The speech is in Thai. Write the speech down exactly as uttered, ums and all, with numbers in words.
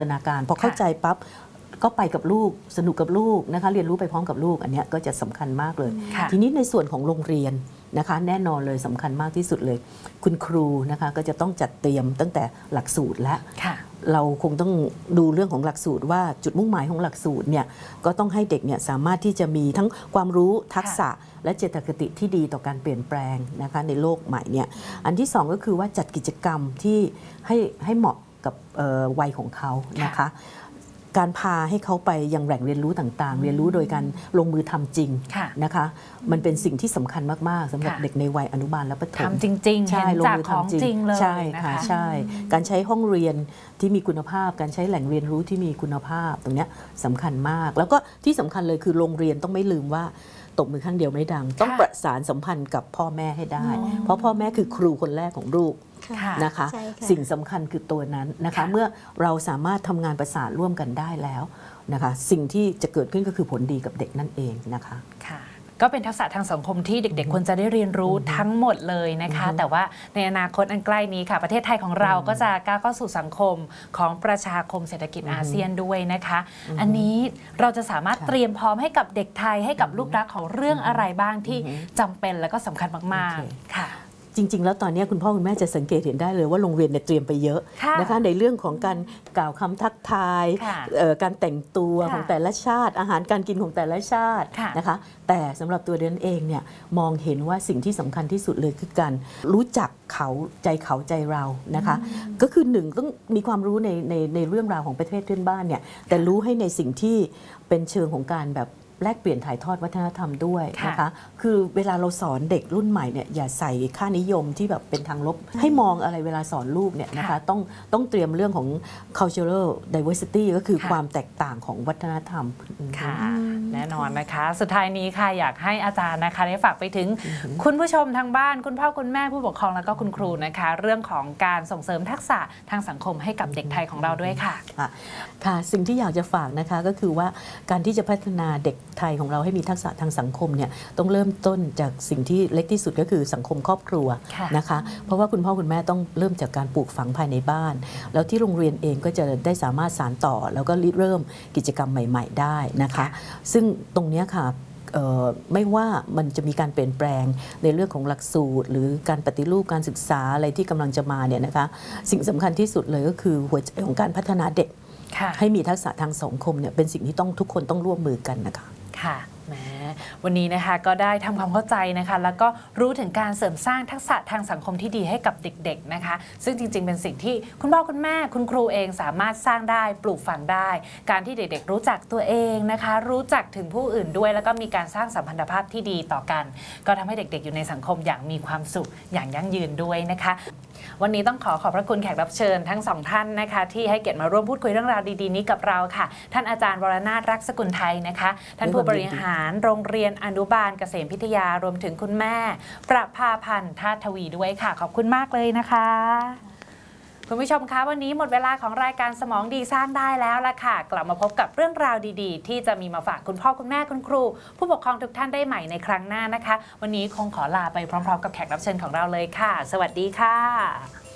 ฒนาการพอเข้าใจปั๊บก็ไปกับลูกสนุกกับลูกนะคะเรียนรู้ไปพร้อมกับลูกอันนี้ก็จะสำคัญมากเลยทีนี้ในส่วนของโรงเรียนนะคะแน่นอนเลยสำคัญมากที่สุดเลยคุณครูนะคะก็จะต้องจัดเตรียมตั้งแต่หลักสูตรและเราคงต้องดูเรื่องของหลักสูตรว่าจุดมุ่งหมายของหลักสูตรเนี่ยก็ต้องให้เด็กเนี่ยสามารถที่จะมีทั้งความรู้ทักษะและเจตคติที่ดีต่อการเปลี่ยนแปลงนะคะในโลกใหม่เนี่ยอันที่สองก็คือว่าจัดกิจกรรมที่ให้ให้เหมาะกับวัยของเขานะคะการพาให้เขาไปยังแหล่งเรียนรู้ต่างๆเรียนรู้โดยการลงมือทำจริงนะคะมันเป็นสิ่งที่สำคัญมากๆสำหรับเด็กในวัยอนุบาลและประถมทำจริงๆใช่ลงมือทำจริงเลยใช่ค่ะใช่การใช้ห้องเรียนที่มีคุณภาพการใช้แหล่งเรียนรู้ที่มีคุณภาพตรงนี้สำคัญมากแล้วก็ที่สำคัญเลยคือโรงเรียนต้องไม่ลืมว่าตบมือข้างเดียวไม่ดังต้องประสานสัมพันธ์กับพ่อแม่ให้ได้เพราะพ่อแม่คือครูคนแรกของลูกนะคะสิ่งสำคัญคือตัวนั้นนะคะเมื่อเราสามารถทำงานประสานร่วมกันได้แล้วนะคะสิ่งที่จะเกิดขึ้นก็คือผลดีกับเด็กนั่นเองนะคะก็เป็นทักษะทางสังคมที่เด็กๆควรจะได้เรียนรู้ทั้งหมดเลยนะคะแต่ว่าในอนาคตอันใกล้นี้ค่ะประเทศไทยของเราก็จะก้าวเข้าสู่สังคมของประชาคมเศรษฐกิจอาเซียนด้วยนะคะอันนี้เราจะสามารถเตรียมพร้อมให้กับเด็กไทยให้กับลูกรักของเรื่องอะไรบ้างที่จำเป็นและก็สำคัญมากๆค่ะจริงๆแล้วตอนนี้คุณพ่อคุณแม่จะสังเกตเห็นได้เลยว่าโรงเรียนเนี่ยเตรียมไปเยอะนะคะในเรื่องของการกล่าวคำทักทายการแต่งตัวของแต่ละชาติอาหารการกินของแต่ละชาตินะคะแต่สำหรับตัวเดนเองเนี่ยมองเห็นว่าสิ่งที่สำคัญที่สุดเลยคือการรู้จักเขาใจเขาใจเรานะคะก็คือหนึ่งต้องมีความรู้ในในในเรื่องราวของประเทศเพื่อนบ้านเนี่ยแต่รู้ให้ในสิ่งที่เป็นเชิงของการแบบแลกเปลี่ยนถ่ายทอดวัฒนธรรมด้วยนะคะคือเวลาเราสอนเด็กรุ่นใหม่เนี่ยอย่าใส่ค่านิยมที่แบบเป็นทางลบให้มองอะไรเวลาสอนลูกเนี่ยนะคะต้องต้องเตรียมเรื่องของ cultural diversity ก็คือความแตกต่างของวัฒนธรรมค่ะแน่นอนนะคะสุดท้ายนี้ค่ะอยากให้อาจารย์นะคะได้ฝากไปถึงคุณผู้ชมทางบ้านคุณพ่อคุณแม่ผู้ปกครองแล้วก็คุณครูนะคะเรื่องของการส่งเสริมทักษะทางสังคมให้กับเด็กไทยของเราด้วยค่ะค่ะสิ่งที่อยากจะฝากนะคะก็คือว่าการที่จะพัฒนาเด็กไทยของเราให้มีทักษะทางสังคมเนี่ยต้องเริ่มต้นจากสิ่งที่เล็กที่สุดก็คือสังคมครอบครัวนะคะเพราะว่าคุณพ่อคุณแม่ต้องเริ่มจากการปลูกฝังภายในบ้านแล้วที่โรงเรียนเองก็จะได้สามารถสานต่อแล้วก็ริเริ่มกิจกรรมใหม่ๆได้นะคะซึ่งตรงนี้ค่ะไม่ว่ามันจะมีการเปลี่ยนแปลงในเรื่องของหลักสูตรหรือการปฏิรูปการศึกษาอะไรที่กำลังจะมาเนี่ยนะคะสิ่งสำคัญที่สุดเลยก็คือหัวใจของการพัฒนาเด็กให้มีทักษะทางสังคมเนี่ยเป็นสิ่งที่ต้องทุกคนต้องร่วมมือกันนะคะค่ะแหมวันนี้นะคะก็ได้ทำความเข้าใจนะคะแล้วก็รู้ถึงการเสริมสร้างทักษะทางสังคมที่ดีให้กับเด็กๆนะคะซึ่งจริงๆเป็นสิ่งที่คุณพ่อคุณแม่คุณครูเองสามารถสร้างได้ปลูกฝังได้การที่เด็กๆรู้จักตัวเองนะคะรู้จักถึงผู้อื่นด้วยแล้วก็มีการสร้างสัมพันธภาพที่ดีต่อกันก็ทำให้เด็กๆอยู่ในสังคมอย่างมีความสุขอย่างยั่งยืนด้วยนะคะวันนี้ต้องขอขอบพระคุณแขกรับเชิญทั้งสองท่านนะคะที่ให้เกียรติมาร่วมพูดคุยเรื่องราวดีๆนี้กับเราค่ะท่านอาจารย์วรนาถรักสกุลไทยนะคะท่านผู้บริหารโรงเรียนอนุบาลเกษมพิทยารวมถึงคุณแม่ประภาพันธ์ธาตุทวีด้วยค่ะขอบคุณมากเลยนะคะคุณผู้ชมคะวันนี้หมดเวลาของรายการสมองดีสร้างได้แล้วล่ะค่ะกลับมาพบกับเรื่องราวดีๆที่จะมีมาฝากคุณพ่อคุณแม่คุณครูผู้ปกครองทุกท่านได้ใหม่ในครั้งหน้านะคะวันนี้คงขอลาไปพร้อมๆกับแขกรับเชิญของเราเลยค่ะสวัสดีค่ะ